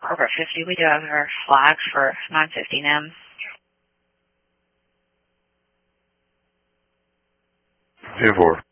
Corporate 50, we do have our flags for 915M. 10-4.